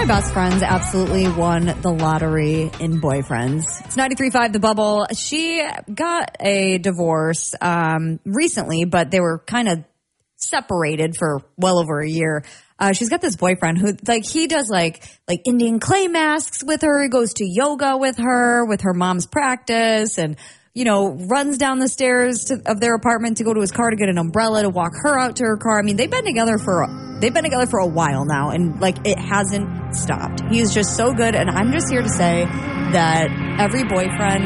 my best friends absolutely won the lottery in boyfriends. It's 93.5 The Bubble. She got a divorce recently, but they were kind of separated for well over a year. She's got this boyfriend who, like, he does like Indian clay masks with her. He goes to yoga with her mom's practice, and you know, runs down the stairs of their apartment to go to his car to get an umbrella to walk her out to her car. I mean, they've been together for a while now, and like, it hasn't stopped. He is just so good, and I'm just here to say that every boyfriend